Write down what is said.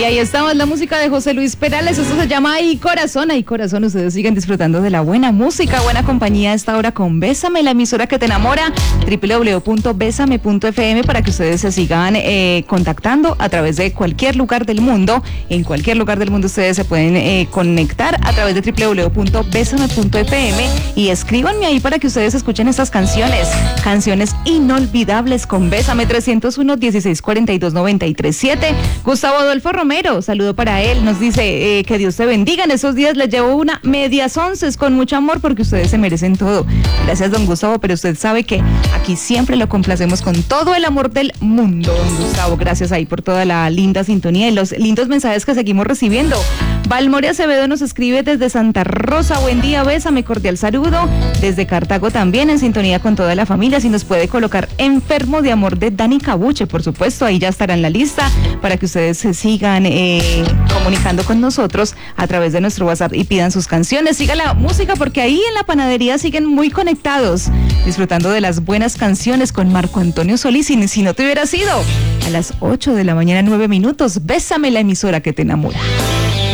Y ahí estamos, la música de José Luis Perales. Esto se llama Ay Corazón. Ay Corazón, ustedes siguen disfrutando de la buena música, buena compañía a esta hora con Bésame, la emisora que te enamora. www.besame.fm para que ustedes se sigan contactando a través de cualquier lugar del mundo. En cualquier lugar del mundo ustedes se pueden conectar a través de www.besame.fm y escríbanme ahí para que ustedes escuchen estas canciones inolvidables con Bésame. 301-1642-937. Gustavo Adolfo Romero, saludo para él, nos dice que Dios te bendiga, en esos días les llevo una medias onces con mucho amor porque ustedes se merecen todo. Gracias, don Gustavo, pero usted sabe que aquí siempre lo complacemos con todo el amor del mundo, don Gustavo. Gracias ahí por toda la linda sintonía y los lindos mensajes que seguimos recibiendo. Valmore Acevedo nos escribe desde Santa Rosa, buen día, Bésame, cordial saludo. Desde Cartago también, en sintonía con toda la familia, si nos puede colocar Enfermo de Amor de Dani Cabuche, por supuesto, ahí ya estará en la lista para que ustedes se sigan comunicando con nosotros a través de nuestro WhatsApp y pidan sus canciones. Siga la música porque ahí en la panadería siguen muy conectados, disfrutando de las buenas canciones con Marco Antonio Solís. Y si no te hubiera sido, a las 8 de la mañana, 9 minutos, Bésame, la emisora que te enamora.